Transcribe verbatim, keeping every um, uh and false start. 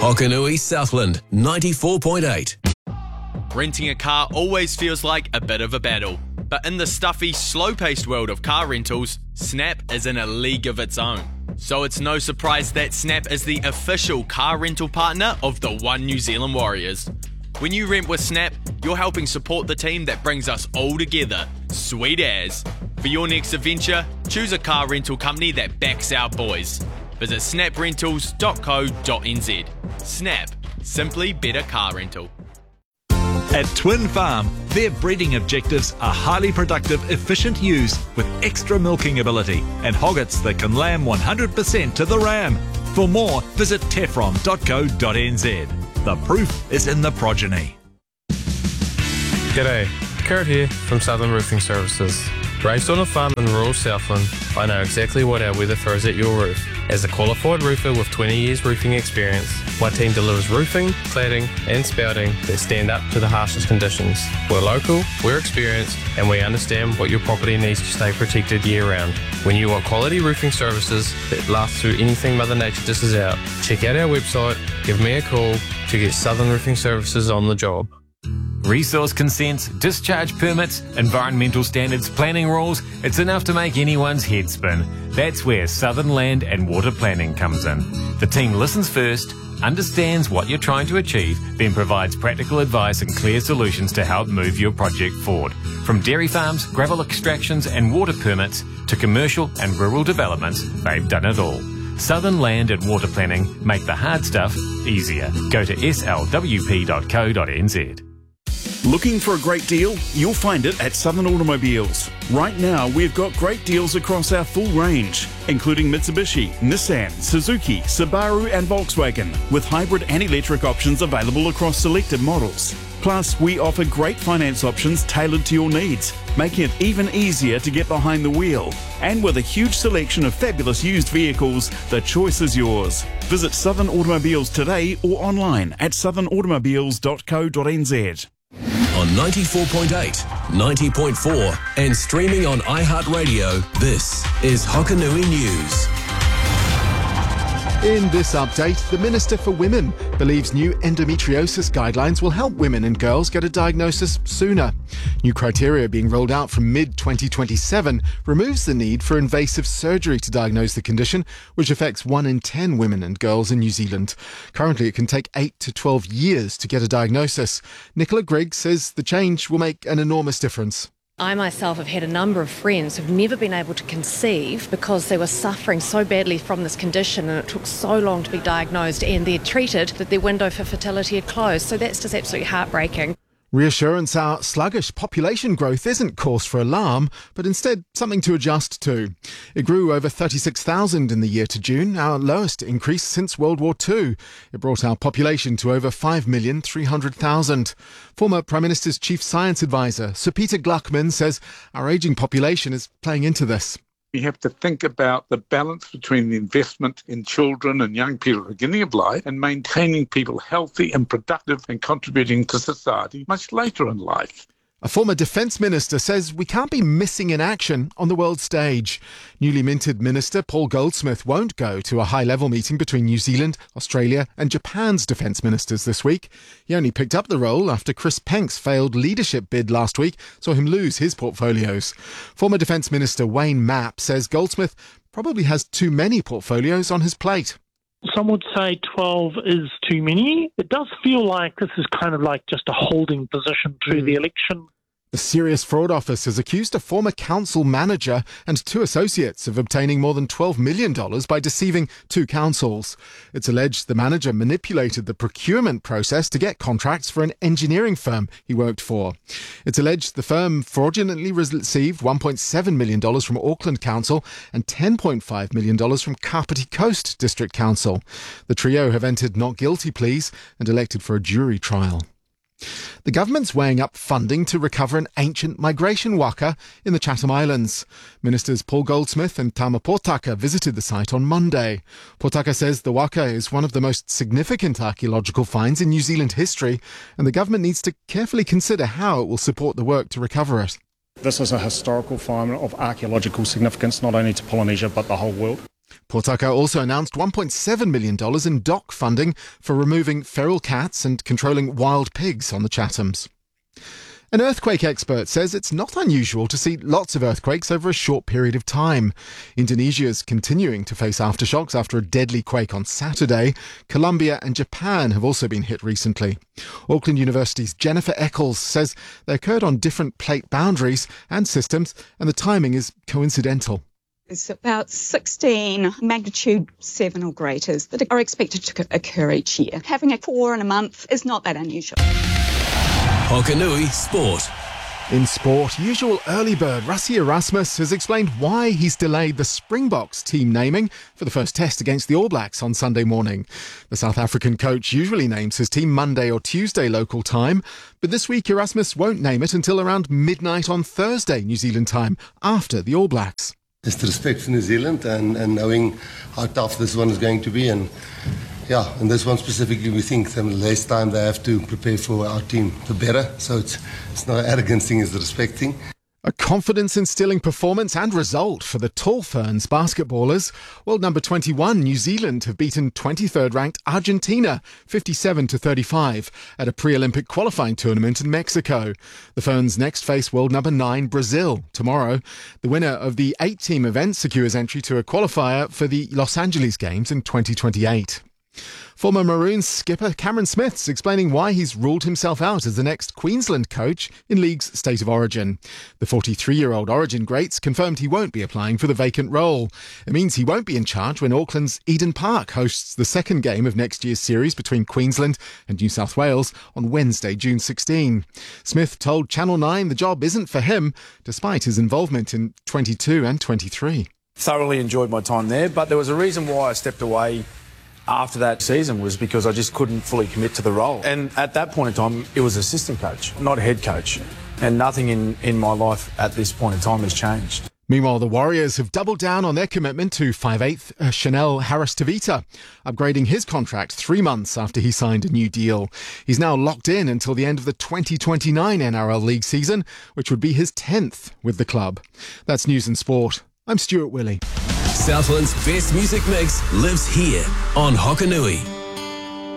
Hokanui Southland, ninety-four point eight. Renting a car always feels like a bit of a battle, but in the stuffy, slow-paced world of car rentals, Snap is in a league of its own. So it's no surprise that Snap is the official car rental partner of the One New Zealand Warriors. When you rent with Snap, you're helping support the team that brings us all together. Sweet as. For your next adventure, choose a car rental company that backs our boys. Visit snap rentals dot co dot n z. Snap. Simply better car rental. At Twin Farm, their breeding objectives are highly productive, efficient ewes with extra milking ability and hoggets that can lamb one hundred percent to the ram. For more, visit tefrom dot co dot n z. The proof is in the progeny. G'day, Kurt here from Southern Roofing Services. Raised on a farm in rural Southland, I know exactly what our weather throws at your roof. As a qualified roofer with twenty years roofing experience, my team delivers roofing, cladding and spouting that stand up to the harshest conditions. We're local, we're experienced, and we understand what your property needs to stay protected year round. When you want quality roofing services that last through anything Mother Nature dishes out, check out our website, give me a call to get Southern Roofing Services on the job. Resource consents, discharge permits, environmental standards, planning rules, it's enough to make anyone's head spin. That's where Southern Land and Water Planning comes in. The team listens first, understands what you're trying to achieve, then provides practical advice and clear solutions to help move your project forward. From dairy farms, gravel extractions and water permits to commercial and rural developments, they've done it all. Southern Land and Water Planning make the hard stuff easier. Go to s l w p dot co dot n z. Looking for a great deal? You'll find it at Southern Automobiles. Right now, we've got great deals across our full range, including Mitsubishi, Nissan, Suzuki, Subaru and Volkswagen, with hybrid and electric options available across selected models. Plus, we offer great finance options tailored to your needs, making it even easier to get behind the wheel. And with a huge selection of fabulous used vehicles, the choice is yours. Visit Southern Automobiles today or online at southern automobiles dot co dot n z. On ninety-four point eight, ninety point four and streaming on iHeartRadio, this is Hokanui News. In this update, the Minister for Women believes new endometriosis guidelines will help women and girls get a diagnosis sooner. New criteria being rolled out from mid twenty twenty-seven removes the need for invasive surgery to diagnose the condition, which affects one in ten women and girls in New Zealand. Currently, it can take eight to twelve years to get a diagnosis. Nicola Grigg says the change will make an enormous difference. I myself have had a number of friends who've never been able to conceive because they were suffering so badly from this condition and it took so long to be diagnosed and they're treated that their window for fertility had closed. So that's just absolutely heartbreaking. Reassurance our sluggish population growth isn't cause for alarm, but instead something to adjust to. It grew over thirty-six thousand in the year to June, our lowest increase since World War Two. It brought our population to over five million three hundred thousand. Former Prime Minister's Chief Science Advisor, Sir Peter Gluckman, says our ageing population is playing into this. We have to think about the balance between the investment in children and young people at the beginning of life and maintaining people healthy and productive and contributing to society much later in life. A former Defence Minister says we can't be missing in action on the world stage. Newly minted Minister Paul Goldsmith won't go to a high-level meeting between New Zealand, Australia and Japan's Defence Ministers this week. He only picked up the role after Chris Penk's failed leadership bid last week saw him lose his portfolios. Former Defence Minister Wayne Mapp says Goldsmith probably has too many portfolios on his plate. Some would say twelve is too many. It does feel like this is kind of like just a holding position through mm. the election. The Serious Fraud Office has accused a former council manager and two associates of obtaining more than twelve million dollars by deceiving two councils. It's alleged the manager manipulated the procurement process to get contracts for an engineering firm he worked for. It's alleged the firm fraudulently received one point seven million dollars from Auckland Council and ten point five million dollars from Kapiti Coast District Council. The trio have entered not guilty pleas and elected for a jury trial. The government's weighing up funding to recover an ancient migration waka in the Chatham Islands. Ministers Paul Goldsmith and Tama Potaka visited the site on Monday. Potaka says the waka is one of the most significant archaeological finds in New Zealand history, and the government needs to carefully consider how it will support the work to recover it. This is a historical find of archaeological significance not only to Polynesia but the whole world. Pōtaka also announced one point seven million dollars in D O C funding for removing feral cats and controlling wild pigs on the Chathams. An earthquake expert says it's not unusual to see lots of earthquakes over a short period of time. Indonesia is continuing to face aftershocks after a deadly quake on Saturday. Colombia and Japan have also been hit recently. Auckland University's Jennifer Eccles says they occurred on different plate boundaries and systems, and the timing is coincidental. It's about sixteen magnitude seven or greaters that are expected to occur each year. Having a four in a month is not that unusual. Hokanui Sport. In sport, usual early bird Rassie Erasmus has explained why he's delayed the Springboks team naming for the first test against the All Blacks on Sunday morning. The South African coach usually names his team Monday or Tuesday local time, but this week Erasmus won't name it until around midnight on Thursday New Zealand time, after the All Blacks. Just respect for New Zealand and, and knowing how tough this one is going to be. And yeah, and this one specifically, we think the less time they have to prepare for our team, the better. So it's it's not an arrogance thing, it's the respect thing. A confidence-instilling performance and result for the Tall Ferns basketballers. World number twenty-one, New Zealand, have beaten twenty-third ranked Argentina fifty-seven to thirty-five at a pre-Olympic qualifying tournament in Mexico. The Ferns next face world number nine, Brazil, tomorrow. The winner of the eight-team event secures entry to a qualifier for the Los Angeles Games in twenty twenty-eight. Former Maroons skipper Cameron Smith's explaining why he's ruled himself out as the next Queensland coach in League's State of Origin. The forty-three-year-old Origin greats confirmed he won't be applying for the vacant role. It means he won't be in charge when Auckland's Eden Park hosts the second game of next year's series between Queensland and New South Wales on Wednesday, June sixteenth. Smith told Channel nine the job isn't for him, despite his involvement in twenty-two and twenty-three. Thoroughly enjoyed my time there, but there was a reason why I stepped away after that season, was because I just couldn't fully commit to the role. And at that point in time, it was assistant coach, not head coach. And nothing in, in my life at this point in time has changed. Meanwhile, the Warriors have doubled down on their commitment to five eighth uh, Chanel Harris-Tavita, upgrading his contract three months after he signed a new deal. He's now locked in until the end of the twenty twenty-nine N R L League season, which would be his tenth with the club. That's News and Sport. I'm Stuart Willey. Southland's best music mix lives here on Hokanui.